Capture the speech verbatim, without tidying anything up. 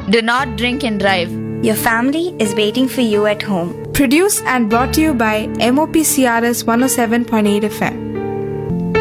Do not drink and drive. Your family is waiting for you at home. Produced and brought to you by M O P C R S one oh seven point eight F M.